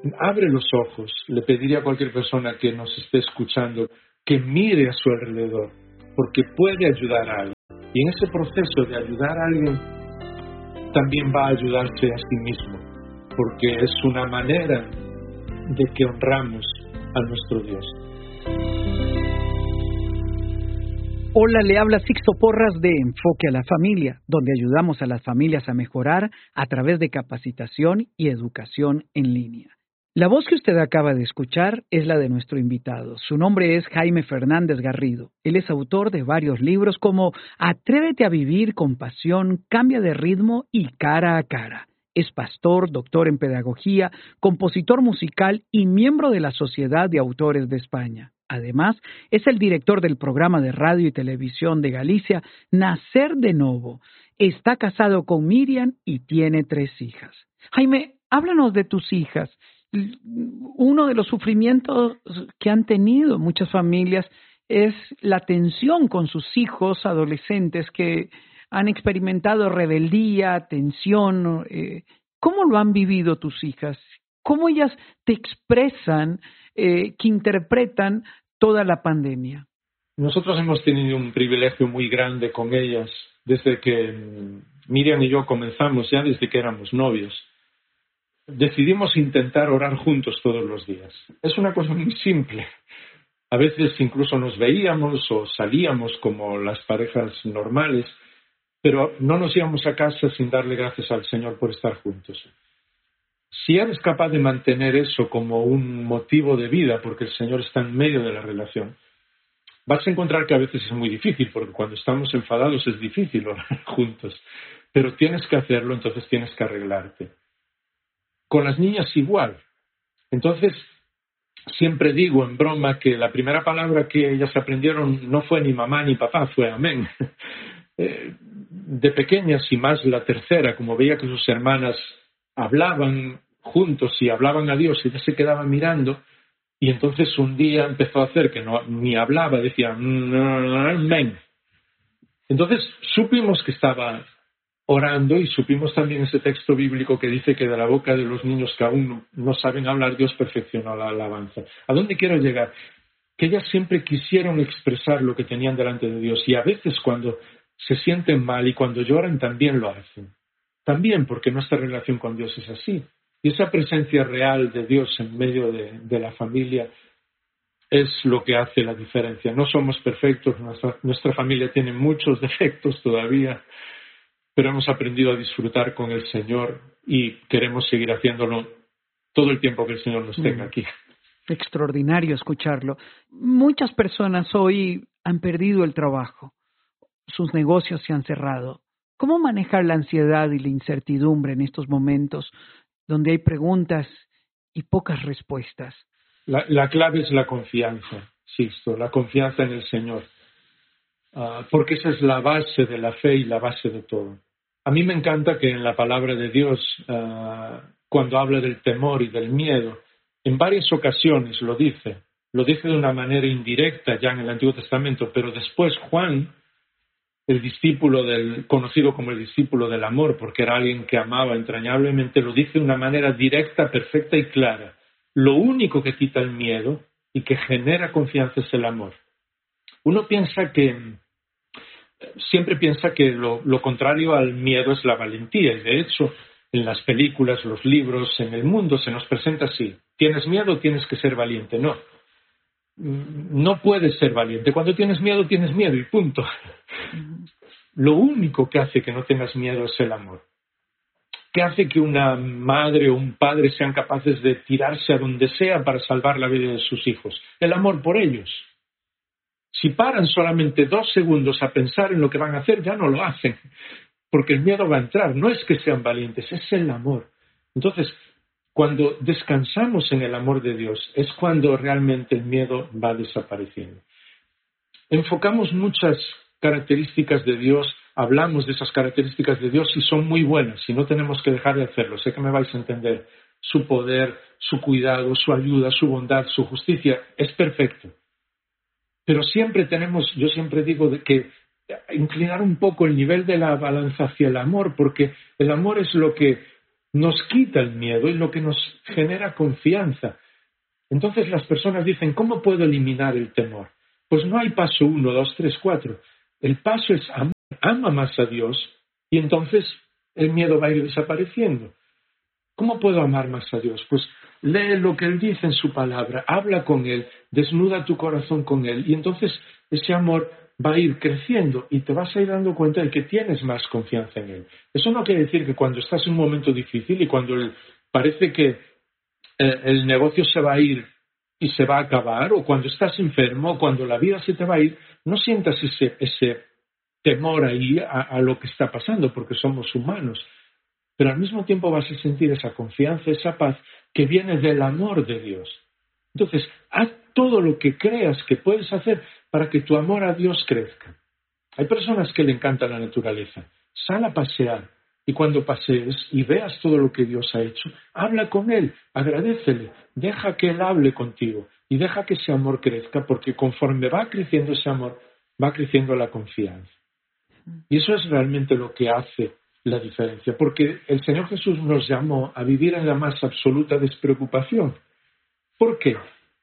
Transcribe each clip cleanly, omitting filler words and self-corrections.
Abre los ojos. Le pediría a cualquier persona que nos esté escuchando que mire a su alrededor, porque puede ayudar a alguien. Y en ese proceso de ayudar a alguien, también va a ayudarse a sí mismo, porque es una manera de que honramos a nuestro Dios. Hola, le habla Sixto Porras de Enfoque a la Familia, donde ayudamos a las familias a mejorar a través de capacitación y educación en línea. La voz que usted acaba de escuchar es la de nuestro invitado. Su nombre es Jaime Fernández Garrido. Él es autor de varios libros como Atrévete a vivir con pasión, Cambia de ritmo y Cara a cara. Es pastor, doctor en pedagogía, compositor musical y miembro de la Sociedad de Autores de España. Además, es el director del programa de radio y televisión de Galicia, Nacer de Novo. Está casado con Miriam y tiene 3 hijas. Jaime, háblanos de tus hijas. Uno de los sufrimientos que han tenido muchas familias es la tensión con sus hijos adolescentes que han experimentado rebeldía, tensión. ¿Cómo lo han vivido tus hijas? ¿Cómo ellas te expresan, que interpretan toda la pandemia? Nosotros hemos tenido un privilegio muy grande con ellas desde que Miriam y yo comenzamos, ya desde que éramos novios. Decidimos intentar orar juntos todos los días. Es una cosa muy simple. A veces incluso nos veíamos o salíamos como las parejas normales, pero no nos íbamos a casa sin darle gracias al Señor por estar juntos. Si eres capaz de mantener eso como un motivo de vida, porque el Señor está en medio de la relación, vas a encontrar que a veces es muy difícil, porque cuando estamos enfadados es difícil orar juntos, pero tienes que hacerlo, entonces tienes que arreglarte. Con las niñas igual. Entonces, siempre digo en broma que la primera palabra que ellas aprendieron no fue ni mamá ni papá, fue amén. De pequeñas y más la tercera, como veía que sus hermanas hablaban juntos y hablaban a Dios, ella se quedaba mirando y entonces un día empezó a hacer que ni hablaba, decía amén. Entonces supimos que estaba orando y supimos también ese texto bíblico que dice que de la boca de los niños que aún no saben hablar, Dios perfeccionó la alabanza. ¿A dónde quiero llegar? Que ellas siempre quisieron expresar lo que tenían delante de Dios y a veces cuando se sienten mal y cuando lloran también lo hacen. También porque nuestra relación con Dios es así. Y esa presencia real de Dios en medio de la familia es lo que hace la diferencia. No somos perfectos, nuestra familia tiene muchos defectos todavía, pero hemos aprendido a disfrutar con el Señor y queremos seguir haciéndolo todo el tiempo que el Señor nos tenga aquí. Extraordinario escucharlo. Muchas personas hoy han perdido el trabajo, sus negocios se han cerrado. ¿Cómo manejar la ansiedad y la incertidumbre en estos momentos donde hay preguntas y pocas respuestas? La clave es la confianza, Sixto, la confianza en el Señor. Porque esa es la base de la fe y la base de todo. A mí me encanta que en la palabra de Dios, cuando habla del temor y del miedo, en varias ocasiones lo dice de una manera indirecta ya en el Antiguo Testamento, pero después Juan, el discípulo conocido como el discípulo del amor, porque era alguien que amaba entrañablemente, lo dice de una manera directa, perfecta y clara. Lo único que quita el miedo y que genera confianza es el amor. Uno siempre piensa que lo contrario al miedo es la valentía, y de hecho en las películas, los libros, en el mundo se nos presenta así: ¿tienes miedo? Tienes que ser valiente. No puedes ser valiente. Cuando tienes miedo y punto. Lo único que hace que no tengas miedo es el amor. ¿Qué hace que una madre o un padre sean capaces de tirarse a donde sea para salvar la vida de sus hijos? El amor por ellos. Si paran solamente 2 segundos a pensar en lo que van a hacer, ya no lo hacen, porque el miedo va a entrar. No es que sean valientes, es el amor. Entonces, cuando descansamos en el amor de Dios, es cuando realmente el miedo va desapareciendo. Enfocamos muchas características de Dios, hablamos de esas características de Dios y son muy buenas y no tenemos que dejar de hacerlo. Sé que me vais a entender. Su poder, su cuidado, su ayuda, su bondad, su justicia, es perfecto. Pero yo siempre digo que inclinar un poco el nivel de la balanza hacia el amor, porque el amor es lo que nos quita el miedo y lo que nos genera confianza. Entonces las personas dicen, ¿cómo puedo eliminar el temor? Pues no hay paso 1, 2, 3, 4. El paso es ama más a Dios y entonces el miedo va a ir desapareciendo. ¿Cómo puedo amar más a Dios? Pues lee lo que Él dice en su palabra, habla con Él, desnuda tu corazón con Él y entonces ese amor va a ir creciendo y te vas a ir dando cuenta de que tienes más confianza en Él. Eso no quiere decir que cuando estás en un momento difícil y cuando parece que el negocio se va a ir y se va a acabar, o cuando estás enfermo, o cuando la vida se te va a ir, no sientas ese temor ahí a lo que está pasando, porque somos humanos. Pero al mismo tiempo vas a sentir esa confianza, esa paz que viene del amor de Dios. Entonces, haz todo lo que creas que puedes hacer para que tu amor a Dios crezca. Hay personas que le encanta la naturaleza. Sal a pasear y cuando pasees y veas todo lo que Dios ha hecho, habla con Él, agradécele, deja que Él hable contigo y deja que ese amor crezca, porque conforme va creciendo ese amor, va creciendo la confianza. Y eso es realmente lo que hace la diferencia, porque el Señor Jesús nos llamó a vivir en la más absoluta despreocupación. ¿Por qué?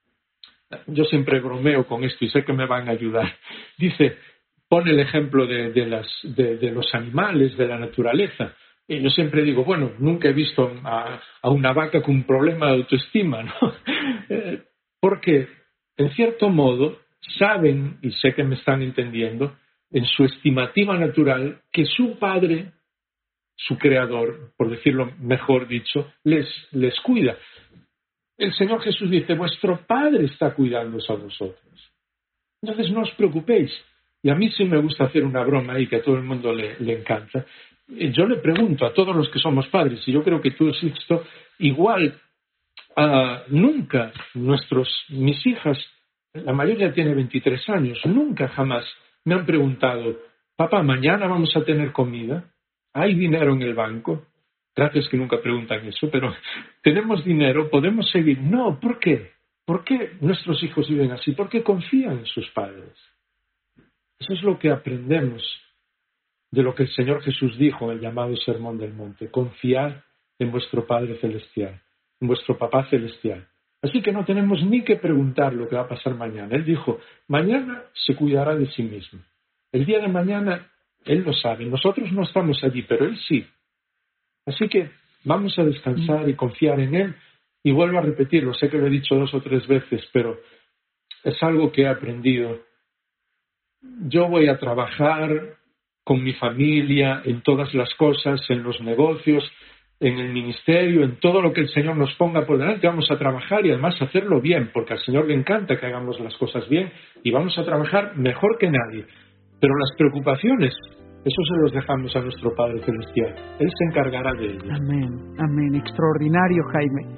Yo siempre bromeo con esto y sé que me van a ayudar. Dice, pone el ejemplo de los animales, de la naturaleza. Y yo siempre digo, bueno, nunca he visto a una vaca con un problema de autoestima, ¿no? Porque, en cierto modo, saben, y sé que me están entendiendo, en su estimativa natural, que su padre, su creador, por decirlo mejor dicho, les cuida. El Señor Jesús dice, vuestro Padre está cuidándoos a vosotros. Entonces no os preocupéis. Y a mí sí me gusta hacer una broma y que a todo el mundo le encanta. Yo le pregunto a todos los que somos padres, y yo creo que tú, Sixto, igual nunca mis hijas, la mayoría tiene 23 años, nunca jamás me han preguntado, papá, ¿mañana vamos a tener comida? ¿Hay dinero en el banco? Gracias que nunca preguntan eso, pero ¿tenemos dinero? ¿Podemos seguir? No, ¿por qué? ¿Por qué nuestros hijos viven así? Porque confían en sus padres. Eso es lo que aprendemos de lo que el Señor Jesús dijo en el llamado Sermón del Monte. Confiad en vuestro Padre Celestial, en vuestro Papá Celestial. Así que no tenemos ni que preguntar lo que va a pasar mañana. Él dijo, mañana se cuidará de sí mismo. El día de mañana, Él lo sabe. Nosotros no estamos allí, pero Él sí. Así que vamos a descansar y confiar en Él. Y vuelvo a repetirlo, sé que lo he dicho 2 o 3 veces, pero es algo que he aprendido. Yo voy a trabajar con mi familia en todas las cosas, en los negocios, en el ministerio, en todo lo que el Señor nos ponga por delante. Vamos a trabajar y además hacerlo bien, porque al Señor le encanta que hagamos las cosas bien y vamos a trabajar mejor que nadie. Pero las preocupaciones, eso se los dejamos a nuestro Padre Celestial. Él se encargará de ellas. Amén, amén. Extraordinario, Jaime.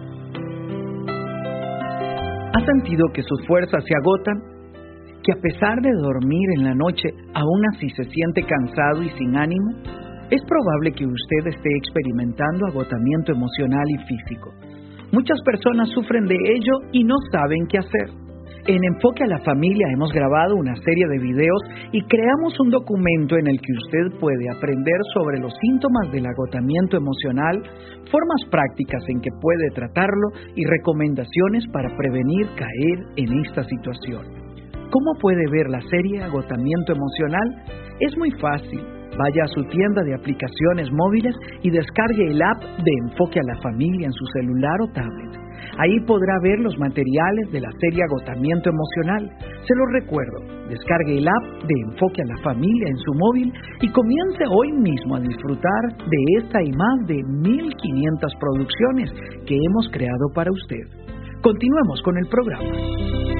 ¿Has sentido que sus fuerzas se agotan? ¿Que a pesar de dormir en la noche, aún así se siente cansado y sin ánimo? Es probable que usted esté experimentando agotamiento emocional y físico. Muchas personas sufren de ello y no saben qué hacer. En Enfoque a la Familia hemos grabado una serie de videos y creamos un documento en el que usted puede aprender sobre los síntomas del agotamiento emocional, formas prácticas en que puede tratarlo y recomendaciones para prevenir caer en esta situación. ¿Cómo puede ver la serie Agotamiento Emocional? Es muy fácil. Vaya a su tienda de aplicaciones móviles y descargue el app de Enfoque a la Familia en su celular o tablet. Ahí podrá ver los materiales de la serie Agotamiento Emocional. Se lo recuerdo, descargue el app de Enfoque a la Familia en su móvil y comience hoy mismo a disfrutar de esta y más de 1,500 producciones que hemos creado para usted. Continuemos con el programa.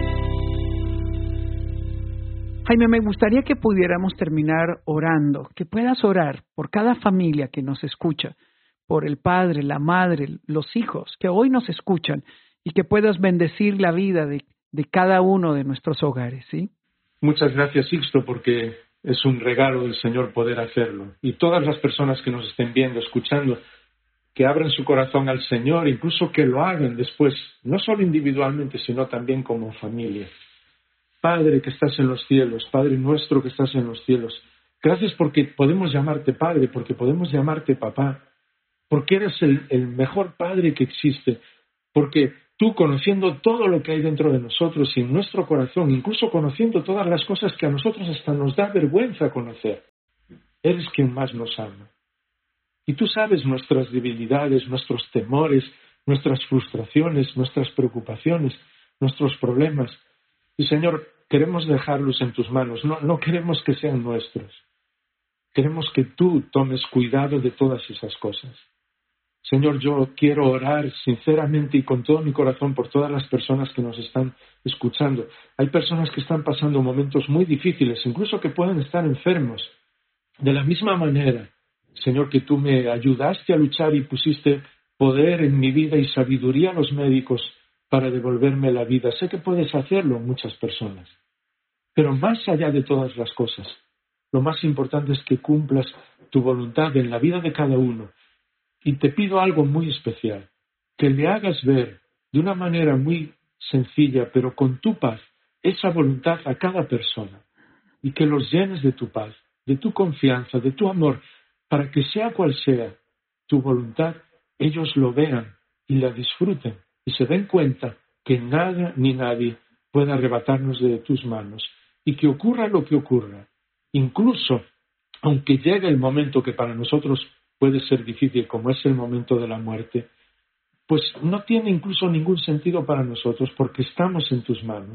Jaime, me gustaría que pudiéramos terminar orando, que puedas orar por cada familia que nos escucha, por el padre, la madre, los hijos que hoy nos escuchan y que puedas bendecir la vida de cada uno de nuestros hogares, ¿sí? Muchas gracias, Sixto, porque es un regalo del Señor poder hacerlo. Y todas las personas que nos estén viendo, escuchando, que abran su corazón al Señor, incluso que lo hagan después, no solo individualmente, sino también como familia. Padre que estás en los cielos, Padre nuestro que estás en los cielos, gracias porque podemos llamarte Padre, porque podemos llamarte Papá, porque eres el mejor Padre que existe, porque tú, conociendo todo lo que hay dentro de nosotros y en nuestro corazón, incluso conociendo todas las cosas que a nosotros hasta nos da vergüenza conocer, eres quien más nos ama. Y tú sabes nuestras debilidades, nuestros temores, nuestras frustraciones, nuestras preocupaciones, nuestros problemas. Y Señor, queremos dejarlos en tus manos, no queremos que sean nuestros. Queremos que tú tomes cuidado de todas esas cosas. Señor, yo quiero orar sinceramente y con todo mi corazón por todas las personas que nos están escuchando. Hay personas que están pasando momentos muy difíciles, incluso que pueden estar enfermos. De la misma manera, Señor, que tú me ayudaste a luchar y pusiste poder en mi vida y sabiduría a los médicos para devolverme la vida. Sé que puedes hacerlo en muchas personas. Pero más allá de todas las cosas, lo más importante es que cumplas tu voluntad en la vida de cada uno. Y te pido algo muy especial, que le hagas ver de una manera muy sencilla, pero con tu paz, esa voluntad a cada persona. Y que los llenes de tu paz, de tu confianza, de tu amor, para que sea cual sea tu voluntad, ellos lo vean y la disfruten y se den cuenta que nada ni nadie puede arrebatarnos de tus manos. Y que ocurra lo que ocurra, incluso aunque llegue el momento que para nosotros puede ser difícil, como es el momento de la muerte, pues no tiene incluso ningún sentido para nosotros porque estamos en tus manos.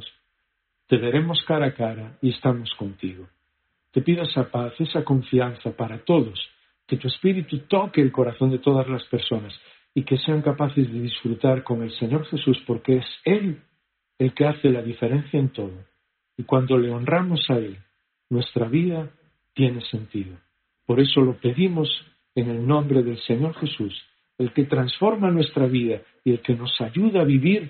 Te veremos cara a cara y estamos contigo. Te pido esa paz, esa confianza para todos, que tu Espíritu toque el corazón de todas las personas y que sean capaces de disfrutar con el Señor Jesús, porque es Él el que hace la diferencia en todo. Y cuando le honramos a Él, nuestra vida tiene sentido. Por eso lo pedimos en el nombre del Señor Jesús, el que transforma nuestra vida y el que nos ayuda a vivir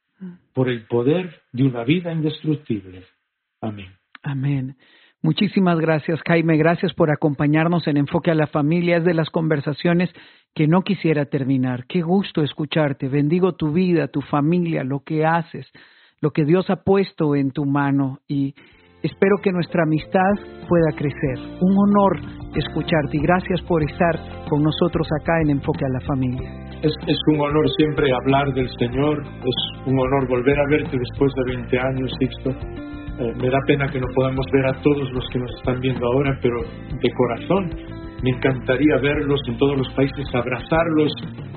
por el poder de una vida indestructible. Amén. Amén. Muchísimas gracias, Jaime. Gracias por acompañarnos en Enfoque a la Familia. Es de las conversaciones que no quisiera terminar. Qué gusto escucharte. Bendigo tu vida, tu familia, lo que haces, lo que Dios ha puesto en tu mano, y espero que nuestra amistad pueda crecer. Un honor escucharte y gracias por estar con nosotros acá en Enfoque a la Familia. Es un honor siempre hablar del Señor, es un honor volver a verte después de 20 años, Sixto. Me da pena que no podamos ver a todos los que nos están viendo ahora, pero de corazón me encantaría verlos en todos los países, abrazarlos,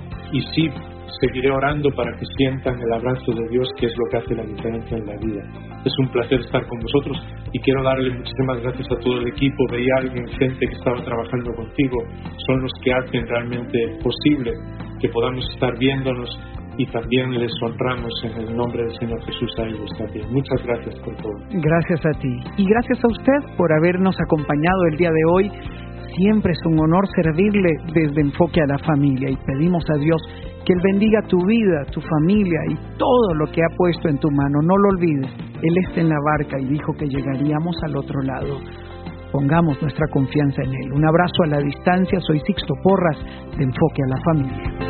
y sí, seguiré orando para que sientan el abrazo de Dios, que es lo que hace la diferencia en la vida. Es un placer estar con vosotros y quiero darle muchísimas gracias a todo el equipo. Veía a alguien, gente que estaba trabajando contigo, son los que hacen realmente posible que podamos estar viéndonos, y también les honramos en el nombre del Señor Jesús a ellos también. Muchas gracias por todo. Gracias a ti y gracias a usted por habernos acompañado el día de hoy. Siempre es un honor servirle desde Enfoque a la Familia, y pedimos a Dios que Él bendiga tu vida, tu familia y todo lo que ha puesto en tu mano. No lo olvides, Él está en la barca y dijo que llegaríamos al otro lado. Pongamos nuestra confianza en Él. Un abrazo a la distancia. Soy Sixto Porras de Enfoque a la Familia.